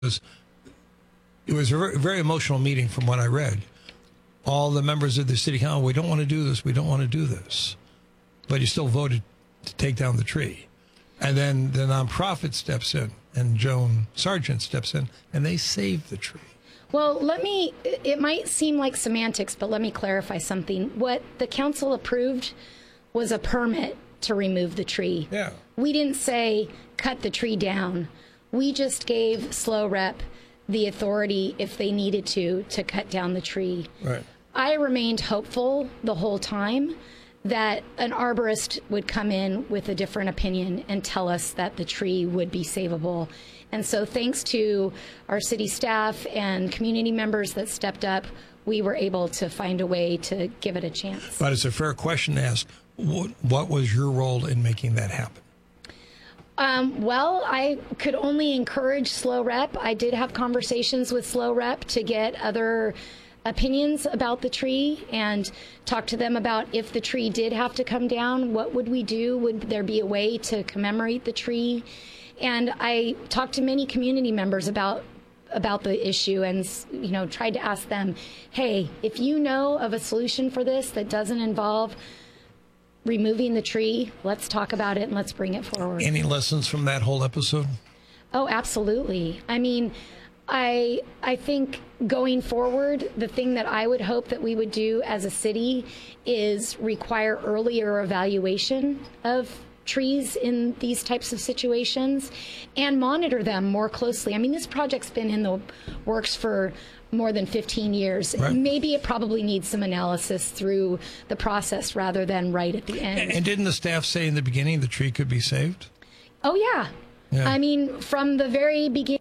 It was a very, very emotional meeting from what I read. All the members of the city council, we don't want to do this, we don't want to do this. But you still voted to take down the tree. And then the nonprofit steps in, and Joan Sargent steps in, and they save the tree. Well, it might seem like semantics, but let me clarify something. What the council approved was a permit to remove the tree. Yeah. We didn't say cut the tree down. We just gave Slow Rep the authority, if they needed to cut down the tree. Right. I remained hopeful the whole time that an arborist would come in with a different opinion and tell us that the tree would be savable. And so thanks to our city staff and community members that stepped up, we were able to find a way to give it a chance. But it's a fair question to ask, what was your role in making that happen? Well, I could only encourage Slow Rep. I did have conversations with Slow Rep to get other opinions about the tree and talk to them about if the tree did have to come down, what would we do? Would there be a way to commemorate the tree? And I talked to many community members about the issue and, tried to ask them, hey, if you know of a solution for this that doesn't involve removing the tree, let's talk about it and let's bring it forward. Any lessons from that whole episode? Oh, absolutely. I mean, I think going forward, the thing that I would hope that we would do as a city is require earlier evaluation of trees in these types of situations and monitor them more closely. I mean, this project's been in the works for more than 15 years. Right. Maybe it probably needs some analysis through the process rather than right at the end. And didn't the staff say in the beginning the tree could be saved? Oh, yeah. I mean, from the very beginning.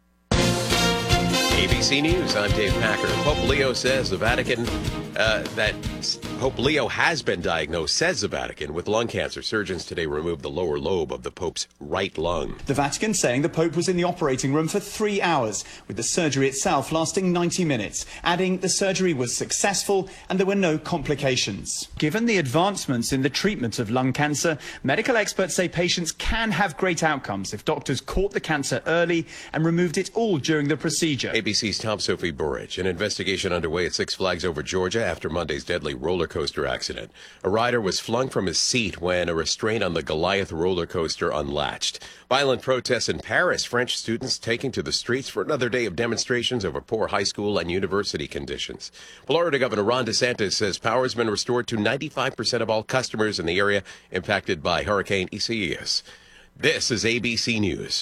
ABC News, I'm Dave Packer. Pope Leo says the Vatican, Pope Leo has been diagnosed, says the Vatican, with lung cancer. Surgeons today removed the lower lobe of the Pope's right lung. The Vatican saying the Pope was in the operating room for 3 hours, with the surgery itself lasting 90 minutes, adding the surgery was successful and there were no complications. Given the advancements in the treatment of lung cancer, medical experts say patients can have great outcomes if doctors caught the cancer early and removed it all during the procedure. ABC's Tom Sophie Burridge. An investigation underway at Six Flags Over Georgia after Monday's deadly roller coaster accident. A rider was flung from his seat when a restraint on the Goliath roller coaster unlatched. Violent protests in Paris. French students taking to the streets for another day of demonstrations over poor high school and university conditions. Florida Governor Ron DeSantis says power has been restored to 95% of all customers in the area impacted by Hurricane Isaias. This is ABC News.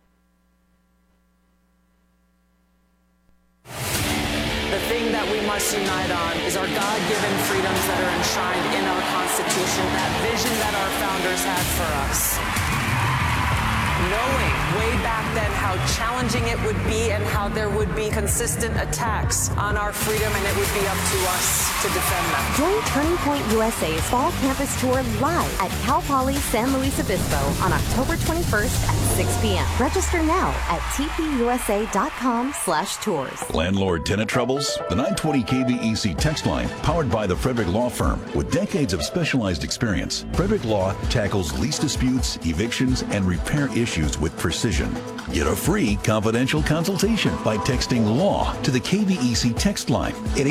The thing that we must unite on is our God-given freedoms that are enshrined in our Constitution, that vision that our founders had for us. Knowing way back then how challenging it would be and how there would be consistent attacks on our freedom, and it would be up to us to defend them. Join Turning Point USA's Fall Campus Tour live at Cal Poly San Luis Obispo on October 21st at 6 p.m. Register now at tpusa.com/tours. Landlord-tenant troubles? The 920 KVEC text line, powered by the Frederick Law Firm. With decades of specialized experience, Frederick Law tackles lease disputes, evictions, and repair issues with precision. Get a free confidential consultation by texting LAW to the KVEC text line at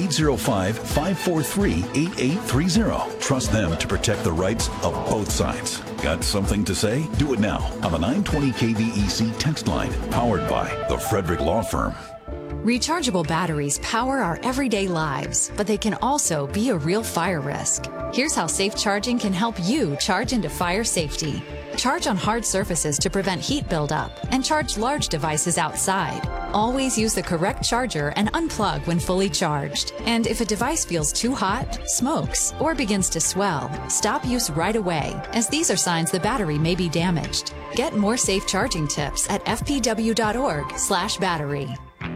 805-543-8830. Trust them to protect the rights of both sides. Got something to say? Do it now on the 920 KVEC text line, powered by the Frederick Law Firm. Rechargeable batteries power our everyday lives, but they can also be a real fire risk. Here's how safe charging can help you charge into fire safety. Charge on hard surfaces to prevent heat buildup, and charge large devices outside. Always use the correct charger and unplug when fully charged. And if a device feels too hot, smokes, or begins to swell, stop use right away, as these are signs the battery may be damaged. Get more safe charging tips at fpw.org/battery.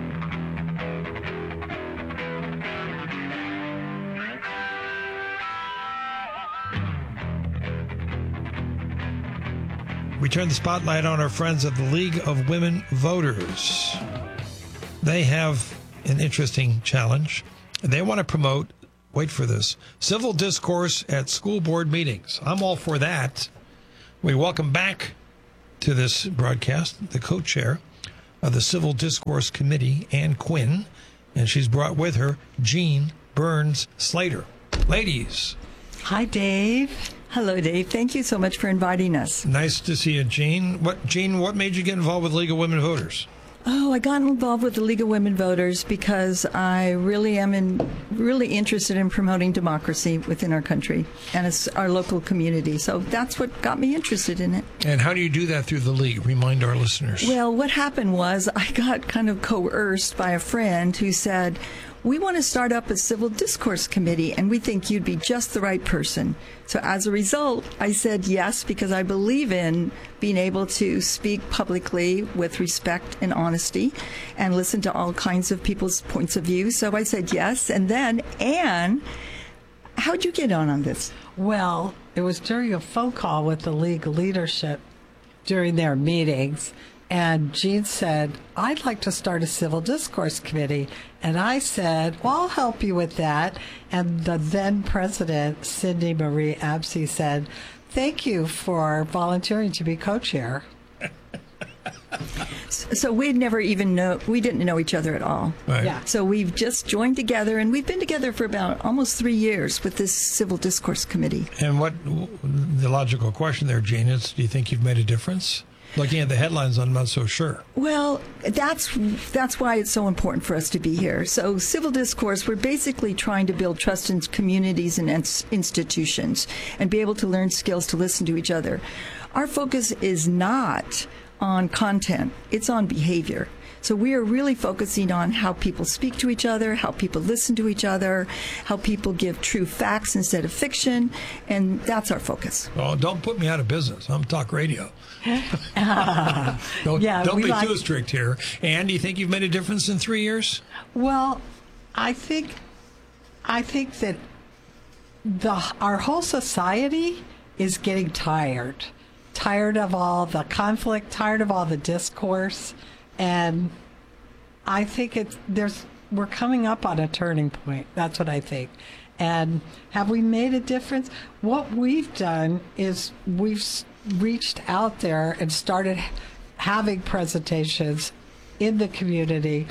We turn the spotlight on our friends at the League of Women Voters. They have an interesting challenge. They want to promote, wait for this, civil discourse at school board meetings. I'm all for that. We welcome back to this broadcast the co-chair of the Civil Discourse Committee, Ann Quinn, and she's brought with her Jean Burns Slater. Ladies. Hi, Dave. Hello, Dave. Thank you so much for inviting us. Nice to see you, Jean. What made you get involved with League of Women Voters? Oh, I got involved with the League of Women Voters because I really am really interested in promoting democracy within our country and our local community. So that's what got me interested in it. And how do you do that through the League? Remind our listeners. Well, what happened was I got kind of coerced by a friend who said, we want to start up a civil discourse committee, and we think you'd be just the right person. So as a result, I said yes, because I believe in being able to speak publicly with respect and honesty and listen to all kinds of people's points of view. So I said yes. And then, Anne, how'd you get on this? Well, it was during a phone call with the League leadership during their meetings. And Jean said, I'd like to start a civil discourse committee. And I said, well, I'll help you with that. And the then president, Cindy Marie Absey, said, thank you for volunteering to be co-chair. So we didn't know each other at all. Right. Yeah. So we've just joined together, and we've been together for about almost 3 years with this civil discourse committee. And what the logical question there, Jean, is, do you think you've made a difference? Looking at the headlines, I'm not so sure. Well, that's why it's so important for us to be here. So civil discourse, we're basically trying to build trust in communities and institutions and be able to learn skills to listen to each other. Our focus is not on content, it's on behavior. So we are really focusing on how people speak to each other, how people listen to each other, how people give true facts instead of fiction, and that's our focus. Oh, don't put me out of business. I'm talk radio. Don't be too strict here. And do you think you've made a difference in 3 years? Well, I think that our whole society is getting tired of all the conflict, tired of all the discourse, and I think we're coming up on a turning point. That's what I think. And have we made a difference? What we've done is we've reached out there and started having presentations in the community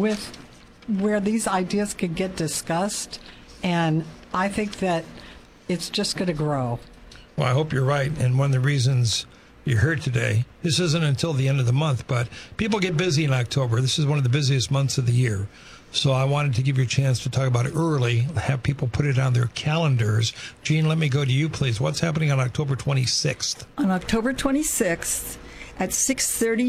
where these ideas can get discussed, and I think that it's just going to grow. Well, I hope you're right. And one of the reasons you're here today, this isn't until the end of the month, but people get busy in October. This is one of the busiest months of the year. So I wanted to give you a chance to talk about it early, have people put it on their calendars. Jean, let me go to you, please. What's happening on October 26th? On October 26th at 6:30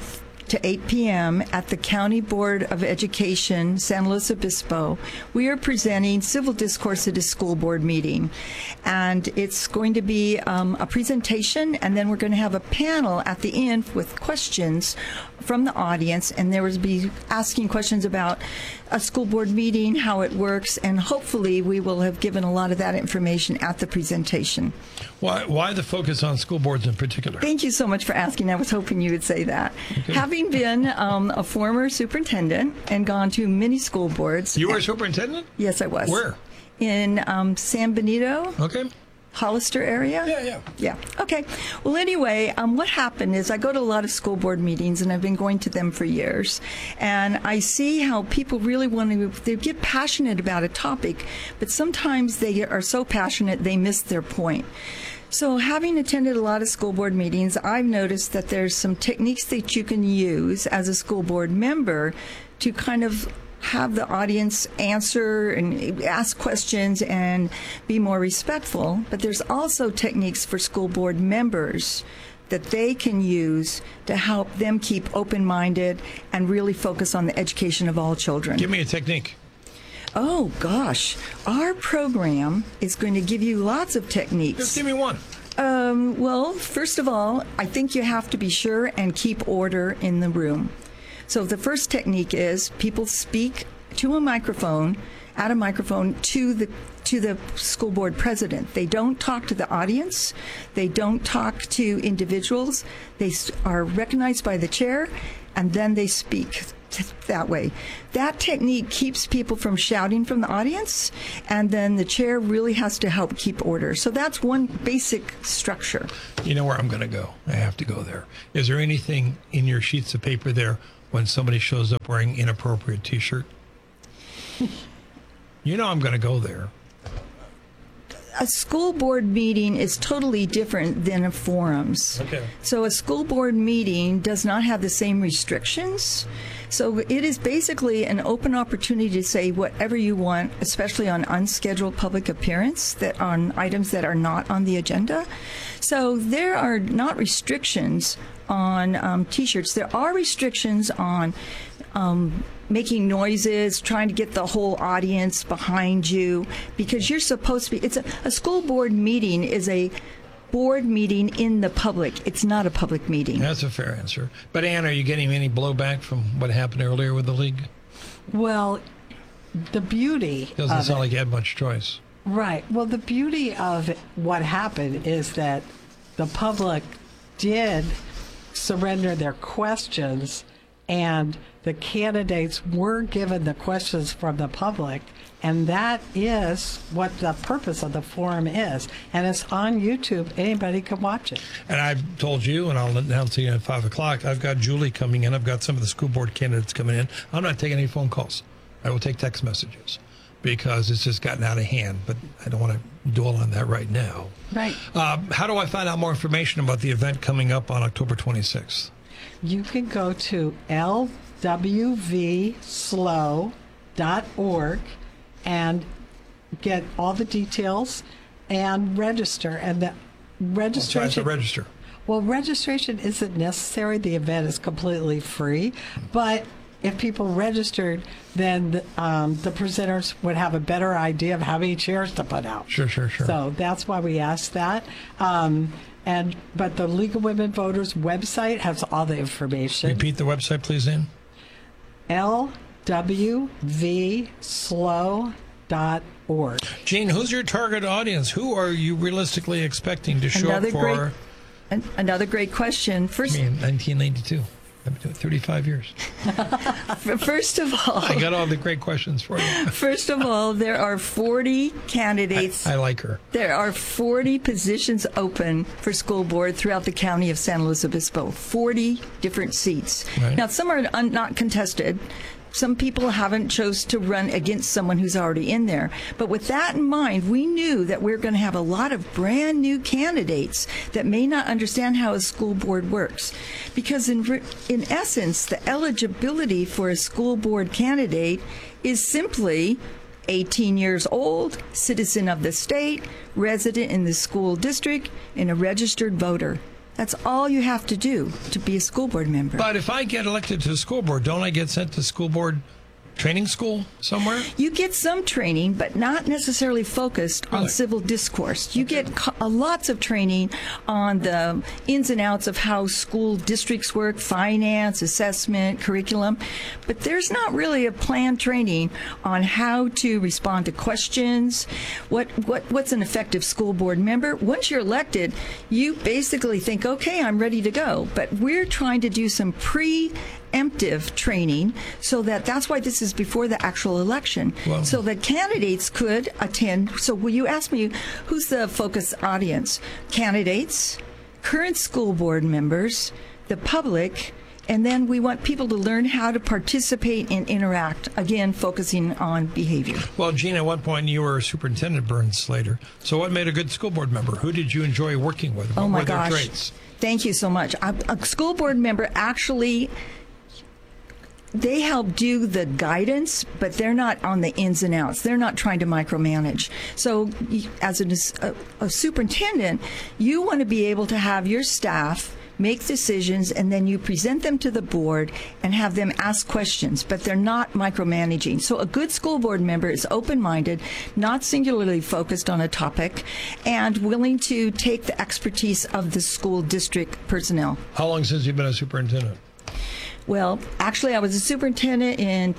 to 8 p.m. at the County Board of Education, San Luis Obispo, we are presenting Civil Discourse at a School Board meeting. And it's going to be a presentation, and then we're going to have a panel at the end with questions from the audience, and there will be asking questions about a school board meeting, how it works, and hopefully we will have given a lot of that information at the presentation. Why the focus on school boards in particular? Thank you so much for asking. I was hoping you would say that. Okay. Having been a former superintendent and gone to many school boards. You were a superintendent? Yes, I was. Where? In San Benito. Okay. Hollister area? Yeah. Okay. Well, anyway, what happened is I go to a lot of school board meetings, and I've been going to them for years. And I see how people really they get passionate about a topic, but sometimes they are so passionate they miss their point. So having attended a lot of school board meetings, I've noticed that there's some techniques that you can use as a school board member to kind of have the audience answer and ask questions and be more respectful. But there's also techniques for school board members that they can use to help them keep open-minded and really focus on the education of all children. Give me a technique. Oh, gosh. Our program is going to give you lots of techniques. Just give me one. Well, first of all, I think you have to be sure and keep order in the room. So the first technique is people speak to a microphone, at a microphone to the school board president. They don't talk to the audience. They don't talk to individuals. They are recognized by the chair, and then they speak that way. That technique keeps people from shouting from the audience, and then the chair really has to help keep order. So that's one basic structure. You know where I'm going to go. I have to go there. Is there anything in your sheets of paper there when somebody shows up wearing inappropriate T-shirt? You know I'm going to go there. A school board meeting is totally different than a forums. Okay. So a school board meeting does not have the same restrictions. So it is basically an open opportunity to say whatever you want, especially on unscheduled public appearance, that on items that are not on the agenda. So there are not restrictions on T-shirts. There are restrictions on making noises, trying to get the whole audience behind you, because you're supposed to be, it's a school board meeting is a board meeting in the public. It's not a public meeting. That's a fair answer. But Ann, are you getting any blowback from what happened earlier with the league? Well, the beauty Doesn't sound like you had much choice. Right. Well, the beauty of what happened is that the public did surrender their questions, and the candidates were given the questions from the public, and that is what the purpose of the forum is. And it's on YouTube. Anybody can watch it. And I've told you, and I'll announce it at 5 o'clock, I've got Julie coming in. I've got some of the school board candidates coming in. I'm not taking any phone calls. I will take text messages because it's just gotten out of hand, but I don't want to dwell on that right now. Right. How do I find out more information about the event coming up on October 26th? You can go to lwvslow.org and get all the details and register. And the registration. Register. Well, registration isn't necessary. The event is completely free. But if people registered, then the presenters would have a better idea of how many chairs to put out. Sure. So that's why we asked that. But the League of Women Voters website has all the information. Repeat the website, please, Ann. lwvslow.org. Jean, who's your target audience? Who are you realistically expecting to show up for? Another great question. First, 1992. I've been doing 35 years. First of all, I got all the great questions for you. First of all, there are 40 candidates. I like her. There are 40 positions open for school board throughout the county of San Luis Obispo. 40 different seats. Right. Now, some are not contested. Some people haven't chose to run against someone who's already in there. But with that in mind, we knew that we're going to have a lot of brand new candidates that may not understand how a school board works. Because in essence, the eligibility for a school board candidate is simply 18 years old, citizen of the state, resident in the school district, and a registered voter. That's all you have to do to be a school board member. But if I get elected to the school board, don't I get sent to school board training school somewhere? You get some training, but not necessarily focused on civil discourse. You get lots of training on the ins and outs of how school districts work, finance, assessment, curriculum. But there's not really a planned training on how to respond to questions, what's an effective school board member. Once you're elected, you basically think, okay, I'm ready to go. But we're trying to do some preemptive training so that's why this is before the actual election. Well, so that candidates could attend. So will you ask me, who's the focus audience? Candidates, current school board members, the public, and then we want people to learn how to participate and interact, again, focusing on behavior. Well, Jean, at one point you were Superintendent Burns Slater. So what made a good school board member? Who did you enjoy working with? What were their traits? Thank you so much. A school board member actually, they help do the guidance, but they're not on the ins and outs. They're not trying to micromanage. So as a superintendent, you want to be able to have your staff make decisions, and then you present them to the board and have them ask questions, but they're not micromanaging. So a good school board member is open-minded, not singularly focused on a topic, and willing to take the expertise of the school district personnel. How long since you've been a superintendent? Well, actually, I was a superintendent in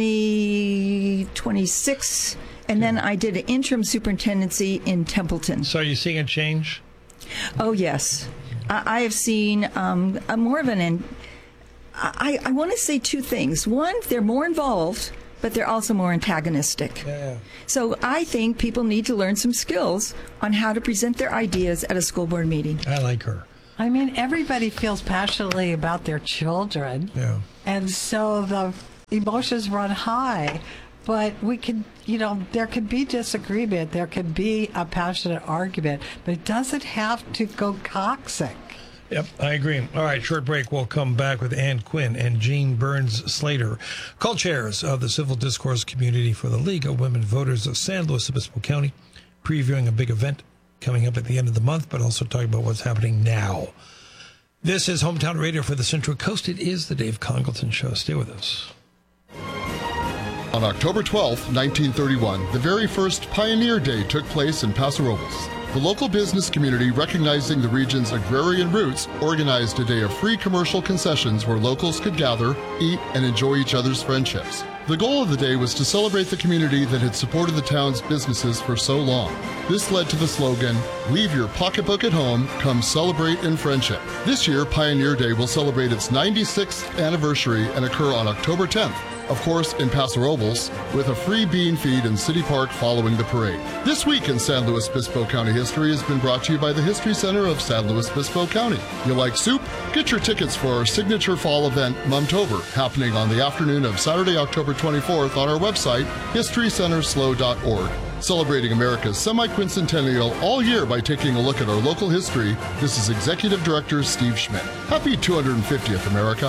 2026, and then I did an interim superintendency in Templeton. So are you seeing a change? Oh, yes. I have seen more of I want to say two things. One, they're more involved, but they're also more antagonistic. Yeah. So I think people need to learn some skills on how to present their ideas at a school board meeting. I like her. I mean, everybody feels passionately about their children. Yeah. And so the emotions run high. But we can, there could be disagreement. There could be a passionate argument. But it doesn't have to go toxic. Yep, I agree. All right, short break. We'll come back with Ann Quinn and Jean Burns-Slater, co-chairs of the Civil Discourse Community for the League of Women Voters of San Luis Obispo County, previewing a big event coming up at the end of the month, but also talking about what's happening now. This is Hometown Radio for the Central Coast. It is the Dave Congleton Show. Stay with us. On October 12, 1931, the very first Pioneer Day took place in Paso Robles. The local business community, recognizing the region's agrarian roots, organized a day of free commercial concessions where locals could gather, eat, and enjoy each other's friendships. The goal of the day was to celebrate the community that had supported the town's businesses for so long. This led to the slogan, "Leave your pocketbook at home, come celebrate in friendship." This year, Pioneer Day will celebrate its 96th anniversary and occur on October 10th. Of course, in Paso Robles, with a free bean feed in City Park following the parade. This week in San Luis Obispo County history has been brought to you by the History Center of San Luis Obispo County. You like soup? Get your tickets for our signature fall event, Mumtober, happening on the afternoon of Saturday, October 24th on our website, historycenterslo.org. Celebrating America's semi-quincentennial all year by taking a look at our local history, this is Executive Director Steve Schmidt. Happy 250th, America.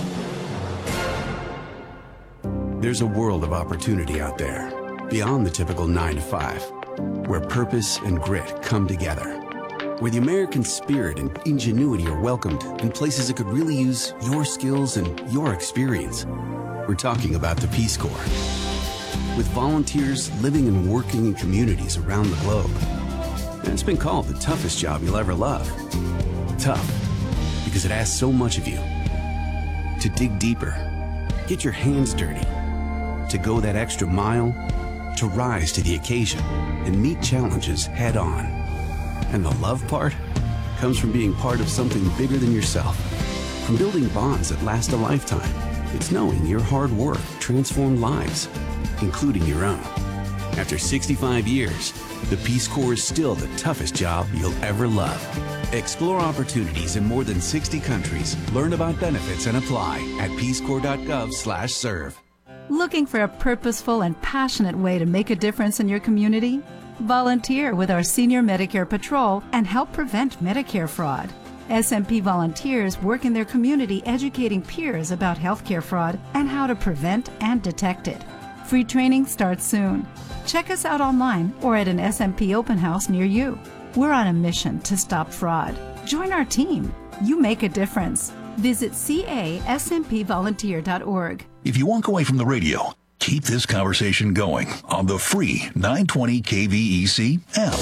There's a world of opportunity out there, beyond the typical 9 to 5, where purpose and grit come together, where the American spirit and ingenuity are welcomed in places that could really use your skills and your experience. We're talking about the Peace Corps. With volunteers living and working in communities around the globe. And it's been called the toughest job you'll ever love. Tough, because it asks so much of you. To dig deeper, get your hands dirty, to go that extra mile, to rise to the occasion and meet challenges head on. And the love part comes from being part of something bigger than yourself, from building bonds that last a lifetime. It's knowing your hard work transformed lives, including your own. After 65 years, the Peace Corps is still the toughest job you'll ever love. Explore opportunities in more than 60 countries. Learn about benefits and apply at peacecorps.gov/serve. Looking for a purposeful and passionate way to make a difference in your community? Volunteer with our Senior Medicare Patrol and help prevent Medicare fraud. SMP volunteers work in their community educating peers about healthcare fraud and how to prevent and detect it. Free training starts soon. Check us out online or at an SMP open house near you. We're on a mission to stop fraud. Join our team. You make a difference. Visit casmpvolunteer.org. If you walk away from the radio, keep this conversation going on the free 920 KVEC app.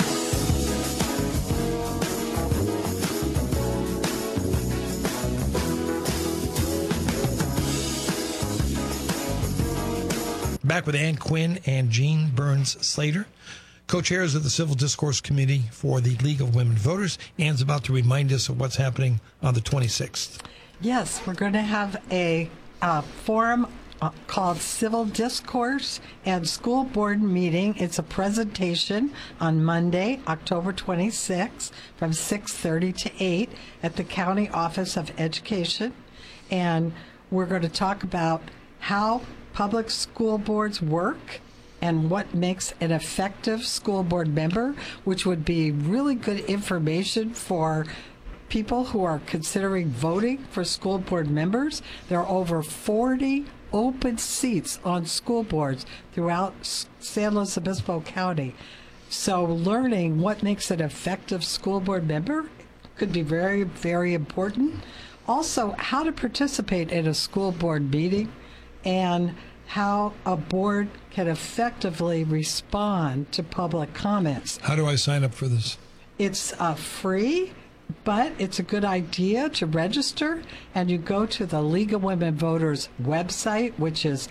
Back with Ann Quinn and Jean Burns-Slater, co-chairs of the Civil Discourse Committee for the League of Women Voters. Ann's about to remind us of what's happening on the 26th. Yes, we're going to have a forum called Civil Discourse and School Board Meeting. It's a presentation on Monday, October 26th from 6:30 to 8 at the County Office of Education. And we're going to talk about how public school boards work and what makes an effective school board member, which would be really good information for people who are considering voting for school board members. There are over 40 open seats on school boards throughout San Luis Obispo County. So learning what makes an effective school board member could be very, very important. Also, how to participate in a school board meeting and how a board can effectively respond to public comments. How do I sign up for this? It's free, but it's a good idea to register, and you go to the League of Women Voters website, which is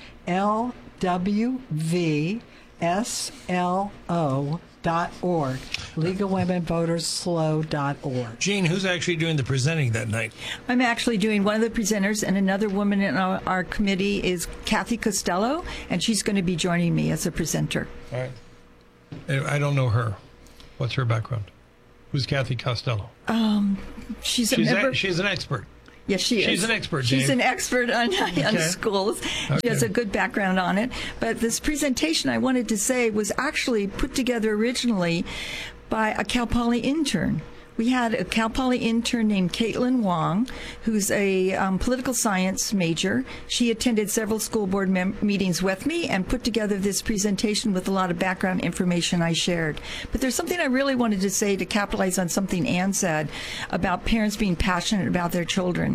LWVSLO.org, League of Women Voters SLO.org. Jean, who's actually doing the presenting that night? I'm actually doing one of the presenters, and another woman in our committee is Kathy Costello, and she's going to be joining me as a presenter. All right. I don't know her. What's her background? Who's Kathy Costello? She's a member. She's an expert. Yes, she is. She's an expert, She's Dave. an expert on schools. Okay. She has a good background on it. But this presentation I wanted to say was actually put together originally by a Cal Poly intern. We had a Cal Poly intern named Caitlin Wong, who's a political science major. She attended several school board meetings with me and put together this presentation with a lot of background information I shared. But there's something I really wanted to say to capitalize on something Ann said about parents being passionate about their children.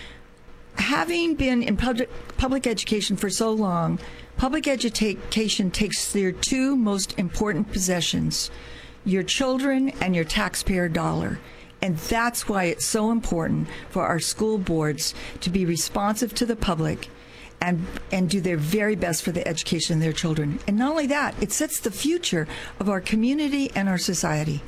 Having been in public education for so long, public education takes their two most important possessions, your children and your taxpayer dollar. And that's why it's so important for our school boards to be responsive to the public and do their very best for the education of their children. And not only that, it sets the future of our community and our society.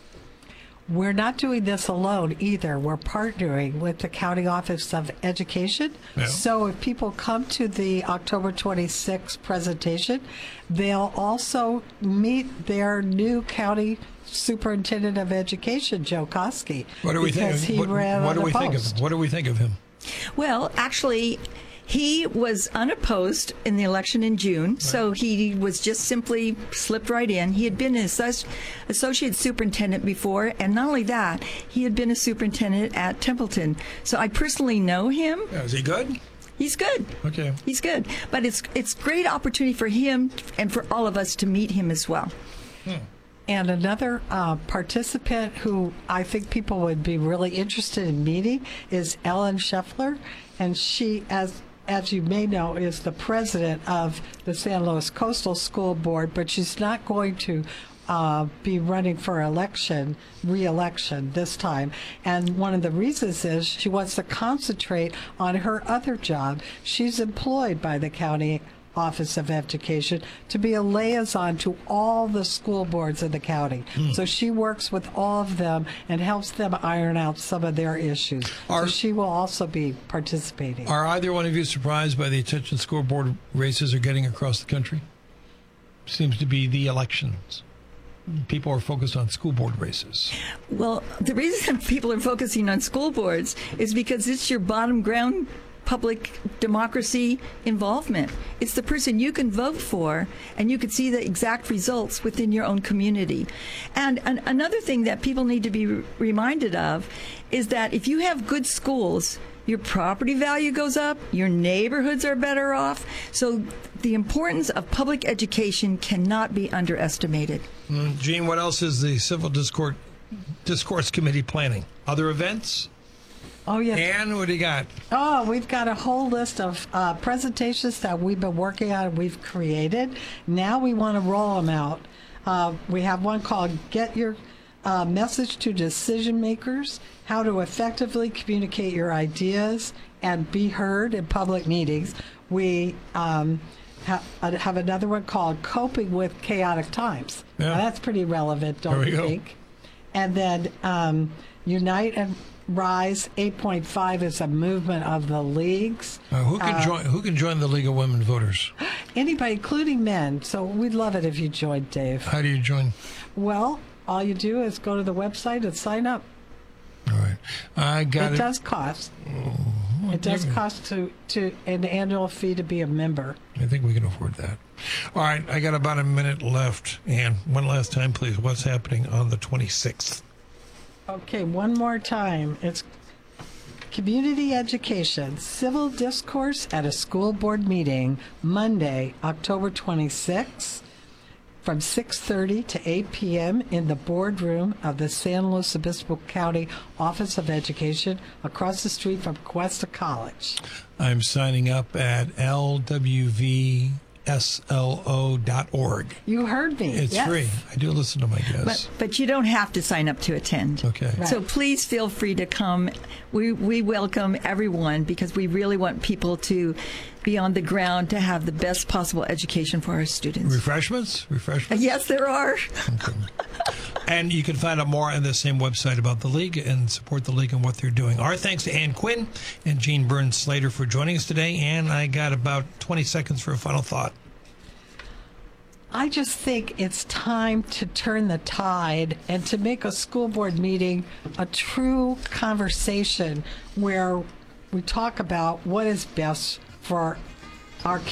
We're not doing this alone either. We're partnering with the County Office of Education. Yeah. So if people come to the October 26th presentation, they'll also meet their new county superintendent of education, Joe Koski. What do we think? What do we think of him? Well, actually, he was unopposed in the election in June, so he was just simply slipped right in. He had been an associate superintendent before, and not only that, he had been a superintendent at Templeton. So I personally know him. Yeah, is he good? He's good. Okay. He's good. But it's great opportunity for him and for all of us to meet him as well. And another participant who I think people would be really interested in meeting is Ellen Scheffler, and she, as you may know, is the president of the San Luis Coastal School Board, but she's not going to be running for re-election this time. And one of the reasons is she wants to concentrate on her other job. She's employed by the County Office of Education to be a liaison to all the school boards in the county. So she works with all of them and helps them iron out some of their issues. So she will also be participating. Are either one of you surprised by the attention school board races are getting across the country? Seems to be the elections. People are focused on school board races. Well, the reason people are focusing on school boards is because it's your bottom ground public democracy involvement. It's the person you can vote for, and you can see the exact results within your own community. And another thing that people need to be reminded of is that if you have good schools, your property value goes up, your neighborhoods are better off. So the importance of public education cannot be underestimated. Gene, what else is the Civil Discourse Committee planning? Other events? Oh, yes. And what do you got? Oh, we've got a whole list of presentations that we've been working on, we've created. Now we want to roll them out. We have one called Get Your Message to Decision Makers, How to Effectively Communicate Your Ideas and Be Heard in Public Meetings. We have another one called Coping with Chaotic Times. Yeah. Now, that's pretty relevant, don't you think? And then Unite and Rise 8.5 is a movement of the leagues. Who can join the League of Women Voters? Anybody, including men. So we'd love it if you joined, Dave. How do you join? Well, all you do is go to the website and sign up. All right. I got it. It does cost. It does cost to an annual fee to be a member. I think we can afford that. All right. I got about a minute left. And one last time, please. What's happening on the 26th? Okay, one more time. It's Community Education, Civil Discourse at a School Board Meeting, Monday, October 26th, from 6:30 to 8 p.m. in the boardroom of the San Luis Obispo County Office of Education across the street from Cuesta College. I'm signing up at lwvslo.org. You heard me. It's free. I do listen to my guests. But you don't have to sign up to attend. Okay. Right. So please feel free to come. We welcome everyone because we really want people to be on the ground to have the best possible education for our students. Refreshments? Yes, there are. Okay. And you can find out more on the same website about the League and support the League and what they're doing. Our thanks to Ann Quinn and Gene Burns-Slater for joining us today. And I got about 20 seconds for a final thought. I just think it's time to turn the tide and to make a school board meeting a true conversation where we talk about what is best for our